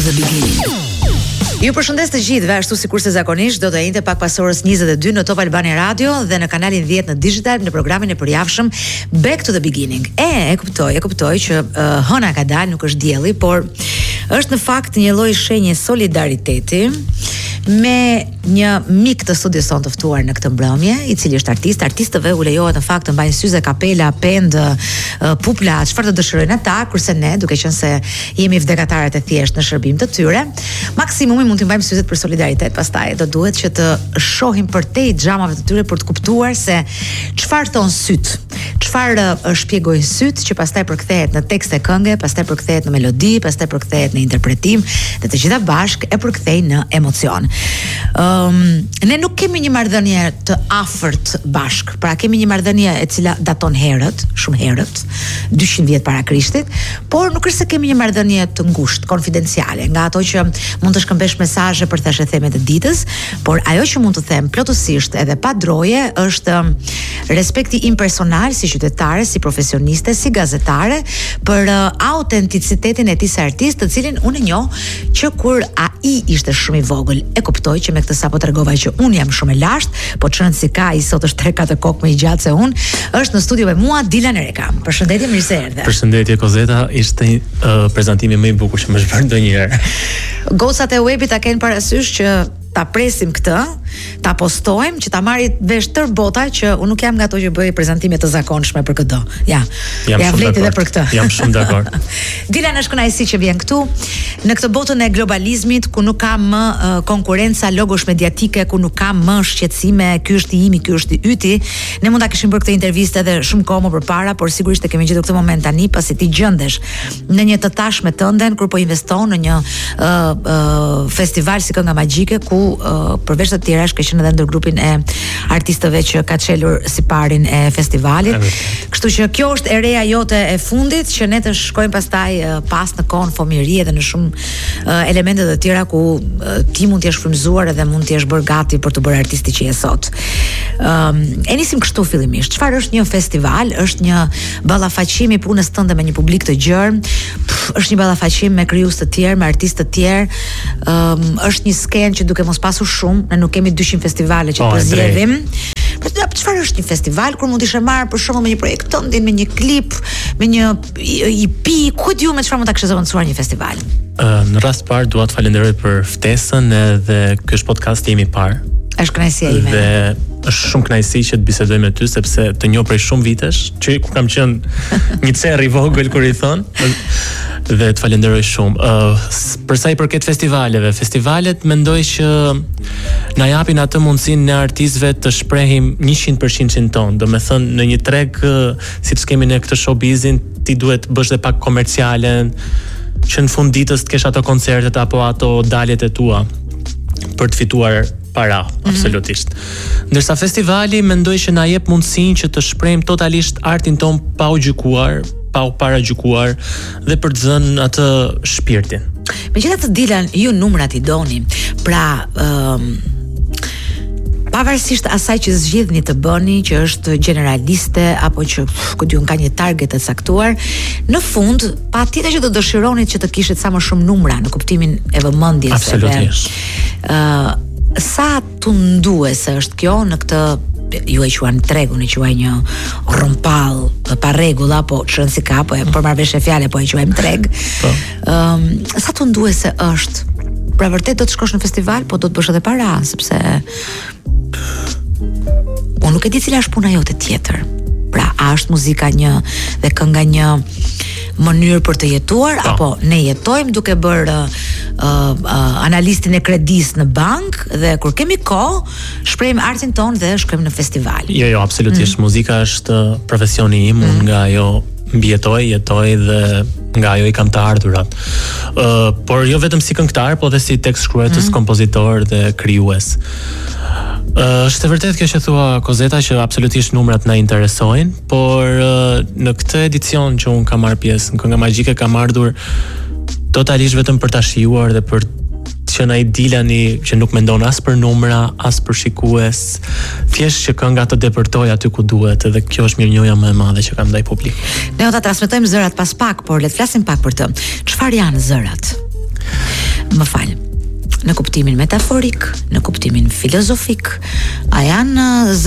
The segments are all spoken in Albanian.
the beginning. Ju përshëndes të gjithëve, ashtu sikurse zakonisht do të jente pak pas orës 22 në Top Albania Radio dhe në kanalin 10 në digital në programin e përjavshëm Back to the Beginning. E kuptoj që hëna ka dalë, nuk është dielli, por është në fakt një lloj shenje solidariteti me një mik të studios son të ftuar në këtë mbrëmje, i cili është artistëve u lejohet në fakt të mbajnë syze, kapela, pend, pupla, çfarë të dëshirojnë ata, kurse ne, duke qenë se jemi vdekatarët e thjesht në shërbim të tyre, maksimumi mund të mbajmë syzet për solidaritet, pastaj do duhet që të shohim përtej xhamave të tyre për të kuptuar se çfarë thon syt, çfarë shpjegojnë syt, që pastaj përkthehet në tekste këngë, pastaj përkthehet në melodi, pastaj përkthehet në interpretim dhe të gjitha bashkë e përkthejnë në emocion. Ne nuk kemi një marrëdhënie të afërt bashk. Pra kemi një marrëdhënie e cila daton herët, shumë herët, 200 vjet para Krishtit, por nuk është se kemi një marrëdhënie të ngushtë, konfidenciale, nga ato që mund të shkëmbesh mesazhe për thashë themet e ditës, por ajo që mund të them plotësisht edhe pa droje është respekti im personal si qytetare, si profesioniste, si gazetare për autenticitetin e tij si artist, të cilin unë e njoh që kur ai ishte shumë i vogël, e kuptoj që me këtë sapo tregova që unë jam shumë e lashtë, po çrën si ka i sot është 3-4 kokë më i gjatë se unë, është në studio me mua Dilan Erekam. Përshëndetje, mirë se erdhe. Përshëndetje Kozeta, ishte prezantimi më i bukur që më shpër ndonjëherë. Gocat e webit ta kenë parasysh që ta presim këtë, ta postojmë, që ta marri vesh tër bota, që unë nuk jam nga ato që bëj prezantime të zakonshme për këtë. Ja vlet edhe për këtë. Jam shumë dakord. Dilan, është kënaqësi që vjen këtu në këtë botën e globalizmit ku nuk ka më konkurrenca logosh mediatike, ku nuk ka më shqetësime, ky është i imi, ky është i yti. Ne mund ta kishim bërë këtë intervistë edhe shumë kohë më përpara, por sigurisht e kemi gjetur këtë moment tani pasi ti gjendesh në një të tashme tënde kur po investon në një festival si Kënga Magjike, ku përveç të tjerash ka qenë edhe ndër grupin e artistëve që ka çelur si parin e festivalit. Kështu që kjo është e reja jote e fundit, që ne të shkojmë pastaj pas në kohën fëmijërie dhe në shumë elemente të tjera ku ti mund të jesh frymëzuar edhe mund të jesh bërë gati për të bërë artisti që je sot. E nisim kështu fillimisht. Çfarë është një festival? Është një ballafaqim i punës tënde me një publik të gjerë, është një ballafaqim me krijues të tjerë, me artistë të tjerë, është një skenë që duke mos pasur shumë, ne nuk kemi 200 festivale që përzjedhim. Çfarë është një festival? Kur mund të ishe marrë për shembull me një projekt tënd, me një klip, me një EP, ku diu me çfarë mund ta kishte zëvendësuar një festival? Në rast parë dua të falenderoj për ftesën, edhe ky është podcasti im i parë. Është kënaqësia ime. Dhe është shumë kënaqësi që të bisedoj me ty, sepse të njoh prej shumë vitesh, që ku kam qenë një cerr i vogël kur i thon, dhe të falenderoj shumë. Për sa i përket festivalet mendoj që na japin atë mundësinë ne artistëve të shprehim 100% ton. Do me thënë, në një treg siç kemi ne këtë showbizin, ti duhet bësh dhe pak komercialen, që në fund ditës të kesh ato koncertet apo ato daljet e tua për të fituar para, absolutisht. Ndërsa festivali mendoj që na jep mundësinë që të shprehim totalisht artin ton pa u gjykuar, pa u paragjykuar dhe për të dhënë atë shpirtin. Megjithatë, Dilan, ju numrat i doni. Pra, pavarësisht asaj që zgjidhni të bëni, që është generaliste apo që ka një target të caktuar, në fund patjetër që do dëshironit që të kishit sa më shumë numra në kuptimin e vëmendjes. Absolutisht. Sa tunduese është kjo në këtë, ju e quan tregun, e quaj një rrompall pa rregulla, po çon si ka, po e për marrëveshje fjalë, po e quajmë treg. Sa tunduese është? Pra vërtet do të shkosh në festival, po do të bësh edhe para, sepse unë nuk e di cila është puna jote tjetër. Pra, a është muzika një dhe kënga një mënyrë për të jetuar, apo ne jetojmë duke bërë analistin e kredis në bank, dhe kur kemi kohë, shprehim artin ton dhe shkojmë në festival. Jo, absolutisht. Muzika është profesioni im, unë nga ajo jetoj dhe nga ajo i kam të ardhurat. Por jo vetëm si këngëtar, po dhe si tekst shkruetës, kompozitor dhe krijues. Është e vërtet kjo që thua, Kozeta, që absolutisht numrat na interesojnë, por në këtë edicion që unë kam marrë pjesë në Kënga Magjike, kam ardhur totalisht vetëm për ta shijuar dhe për që na i Dilani që nuk mendon as për numra, as për shikues, thjesht që kënga të depërtoj aty ku duhet, dhe kjo është mirënjohja më e madhe që kam ndaj publikut. Ne do ta transmetojmë zërat pas pak, por le të flasim pak për të. Çfarë janë zërat? Më fal. Në kuptimin metaforik, në kuptimin filozofik, a janë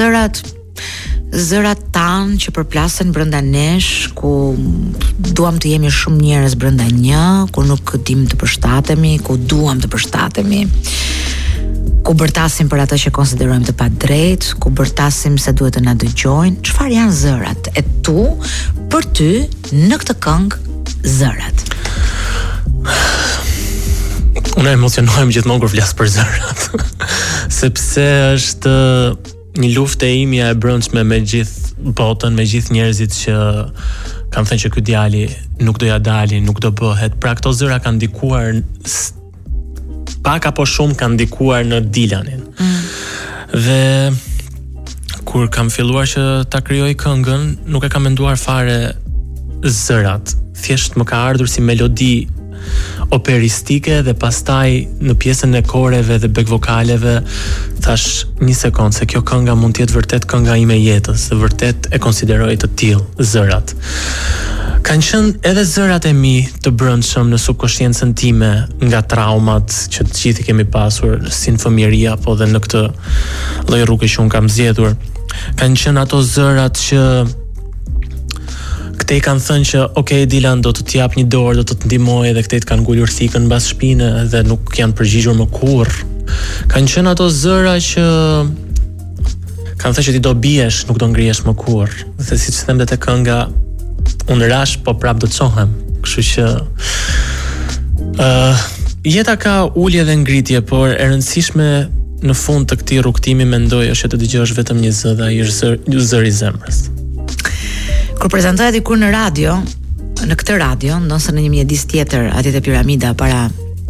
zërat tanë që përplasen brenda nesh, ku duam të jemi shumë njerëz brenda një, ku nuk dim të përshtatemi, ku duam të përshtatemi, ku bërtasim për atë që konsiderojmë të padrejtë, ku bërtasim se duhet të na dëgjojnë. Çfarë janë zërat e tu për ty në këtë këngë, zërat? Unë emocionohem gjithmonë kur flas për zërat. Sepse është një luftë e imja e brendshme me gjithë botën, me gjithë njerëzit që kanë thënë që ky djali nuk do ja dali, nuk do bëhet. Pra këto zëra kanë ndikuar pak apo shumë kanë ndikuar në Dilanin. Dhe kur kam filluar që ta krijoj këngën, nuk e kam menduar fare zërat. Thjesht më ka ardhur si melodi operistike dhe pastaj në pjesën e koreve dhe back vokaleve thash një sekond se kjo kënga mund të jetë vërtet kënga ime e jetës, se vërtet e konsideroj të tillë zërat. Kanë qenë edhe zërat e mi të brendshëm në subkonsciencën time nga traumat që të gjithë kemi pasur si në fëmijëri apo dhe në këtë lloj rruge që un kam zgjedhur. Kanë qenë ato zërat që këtej kanë thënë që okay Dilan do të t'jap një dorë, do të të ndihmoj, dhe këtej kanë ngulur thikën mbas shpinë dhe nuk janë përgjigjur më kurrë. Kanë qenë ato zëra që kanë thënë që ti do biesh, nuk do ngrihesh më kurrë. Dhe siç them te kënga, unë rash po prap do të çohem. Kështu që jeta ka ulje dhe ngritje, por e rëndësishme në fund të këtij rrugtimi mendoj është të dëgjosh vetëm një zë, dhe ai është zëri i zemrës. Kur prezantoja dikur në radio, në këtë radio, ndoshta në një mjedis tjetër atje te Piramida para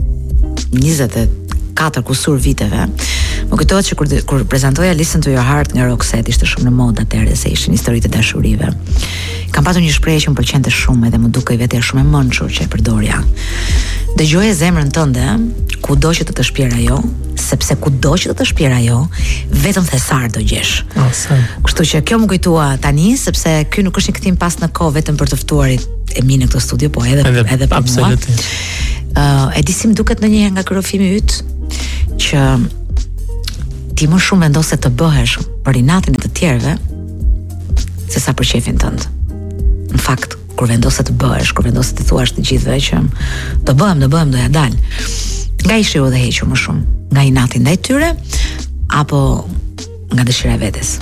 24 kusur viteve, më kujtohet që kur prezantoja Listen to Your Heart nga Roxette, ishte shumë në modë atëherë se ishin historitë të dashurive. Kam pasur një shprehje që më pëlqente shumë edhe më dukej vetë shumë e mençur që e përdorja. Dëgjoje zemrën tënde, kudo që të shpier ajo, sepse kudo që të shpier ajo, vetëm thesar do gjesh. Kështu që kjo më kujtua tani, sepse ky nuk është një kthim pas në kohë vetëm për të ftuarit e mi në këtë studio, po edhe për mua. E di si më duket ndonjëherë nga kërofimi yt që ti më shumë vendos se të bëhesh për inatin e të tjerëve se sa për shefin tënd. Në fakt, kur vendos se të bëhesh, kur vendos se të thuash të gjithëve që do bëhem, do ja dal. Nga i shiu dhe hequr më shumë, nga inati ndaj tyre apo nga dëshira e vetes?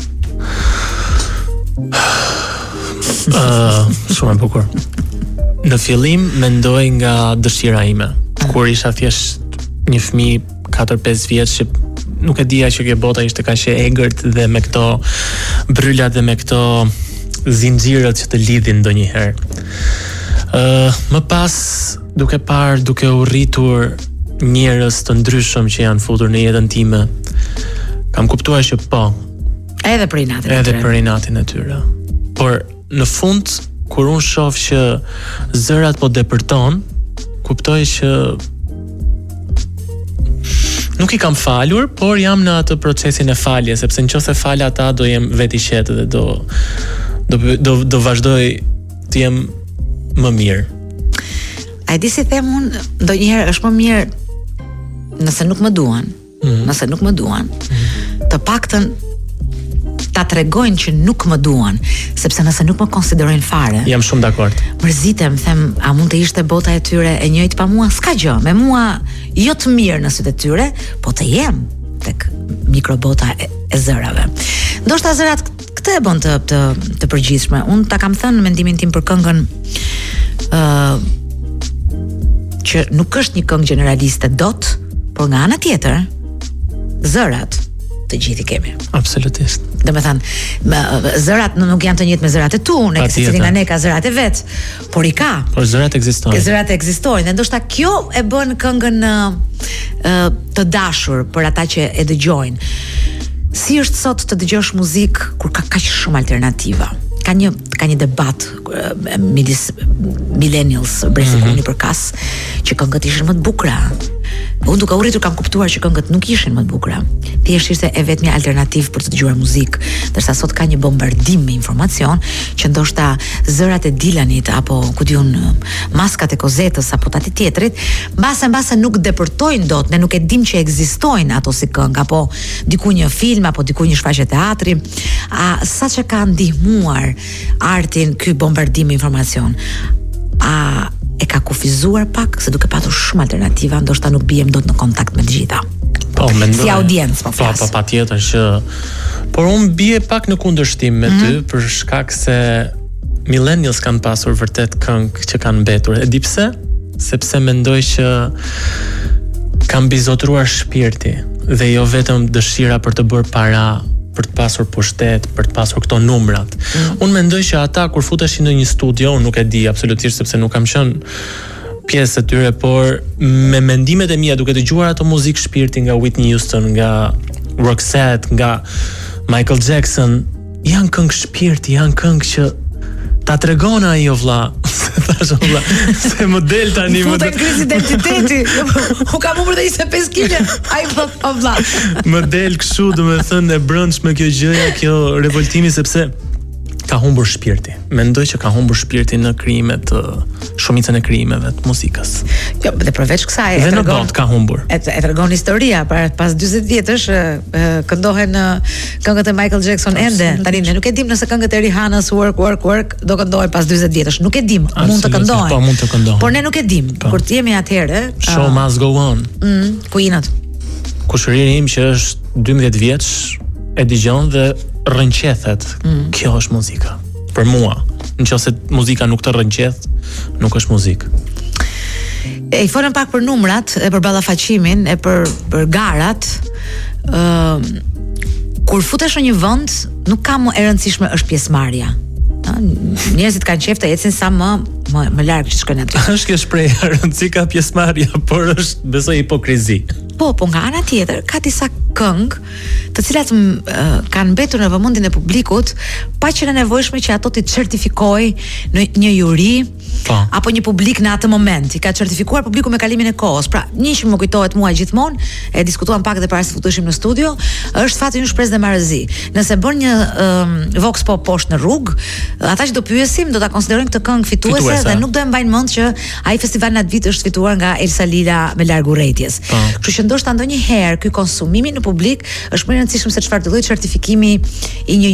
Shumë e bukur. Në fillim mendoj nga dëshira ime. Kur isha thjesht një fëmijë 4-5 vjeç që nuk e dija që kjo bota ishte kaq e egërt dhe me këto brylat dhe me këto zinxhirët që të lidhin ndonjëherë. Më pas, duke u rritur njerëz të ndryshëm që janë futur në jetën time, kam kuptuar që po, edhe për inatin e tyre. Por në fund, kur unë shoh që zërat po depërton, kuptoj që nuk i kam falur, por jam në atë procesin e falje, sepse nëse fal ata do jem vetë i qetë dhe do vazhdoj të jem më mirë. A e di si them unë, ndonjëherë është më mirë nëse nuk më duan, të paktën ta tregojnë që nuk më duan, sepse nëse nuk më konsiderojnë fare. Jam shumë dakord. Mërzitem, them, a mund të ishte bota e tyre e njëjtë pa mua? S'ka gjë, me mua jo të mirë në sytë e tyre, po të jem tek mikrobota e zërave. Ndoshta zërat këtë e bën të përgjithshme. Unë ta kam thënë në mendimin tim për këngën që nuk është një këngë generaliste dot, por nga ana tjetër, zërat të gjithë i kemi. Absolutisht. Domethënë, zërat nuk janë të njëjtë me zërat e tu, ne secili nga ne ka zërat e vet, por i ka. Por zërat ekzistojnë. Zërat ekzistojnë, dhe ndoshta kjo e bën këngën të dashur për ata që e dëgjojnë. Si është sot të dëgjosh muzikë kur ka kaq shumë alternativa? Ka një debat midis millennials, brezik unë për kas, që këngët ishin më të bukura, Unë duke u rritur kam kuptuar që këngët nuk ishin më të bukura. Thjesht ishte e vetmja alternativë për të dëgjuar muzikë, ndërsa sot ka një bombardim me informacion që ndoshta zërat e Dylanit apo ku diun maskat e Kozetës apo tati tjetrit, mbase nuk depërtojnë dot, ne nuk e dim që ekzistojnë ato si këngë apo diku një film apo diku një shfaqje teatri. A sa që ka ndihmuar artin ky bombardim me informacion? A e ka kufizuar pak, se duke patur shumë alternativa, ndoshta nuk bijem dot në kontakt me të gjitha. Po, mendoj. Si audiencë, po flas. Po, patjetër që por unë bie pak në kundërshtim me ty për shkak se millennials kanë pasur vërtet këngë që kanë mbetur. E di pse? Sepse mendoj që kanë bizotruar shpirti dhe jo vetëm dëshira për të bërë para, për të pasur pushtet, për të pasur këto numrat. Unë mendoj që ata kur futeshin në një studio, unë nuk e di absolutisht sepse nuk kam qenë pjesë e tyre, por me mendimet e mia duke dëgjuar ato muzikë shpirti nga Whitney Houston, nga Roxette, nga Michael Jackson, janë këngë shpirti, janë këngë që ta tregon ajo vlla. Thash vlla, se model tani më futet kriz identiteti. U kam humbur të 25 kg. Ai po vlla. Model kështu, domethënë e brëndshme kjo gjëja, kjo revoltimi sepse ka humbur shpirti. Mendoj që ka humbur shpirti në krijimet, shumicën e krijimeve të muzikës. Jo, dhe përveç kësaj, dhe në botë ka humbur. E tregon historia, pas 40 vjetësh këndohen këngët e Michael Jackson ende. Tani ne nuk e dim nëse këngët e Rihanës work do këndohen pas 40 vjetësh. Nuk e dim, mund të këndohen. Po, mund të këndohen. Por ne nuk e dim. Kur të jemi atëherë, show must go on. Ku jinat? Kushëriri im që është 12 vjeç e dëgjon dhe rënqethet. Kjo është muzika. Për mua, nëse muzika nuk të rënqeth, nuk është muzikë. E i folën pak për numrat, e për ballafaqimin, e për garat. Kur futesh në një vend, nuk ka më e rëndësishme është pjesëmarrja. Njerëzit kanë qejf të ecin sa më larg që shkojnë aty. Është kjo shprehje, rëndësika pjesëmarrja, por është besoj hipokrizi. Po nga ana tjetër, ka disa këngë të cilat kanë mbetur në vëmendjen e publikut, pa qenë nevojshme që ato të certifikojë në një juri apo një publik në atë moment. I ka certifikuar publiku me kalimin e kohës. Pra, një që më kujtohet mua gjithmonë, e diskutuam pak dhe para se futeshim në studio, është fati një shpresë dhe marrëzi. Nëse bën një vox pop poshtë në rrugë, ata që do pyesim do ta konsiderojnë këtë këngë fituese dhe nuk do e mbajnë mend që ai festival në atë vit është fituar nga Elsa Lila me larg urrëties. Kështu që ndoshta ndonjëherë ky konsumimi në publik është më i rëndësishëm se çfarë do lloj certifikimi i një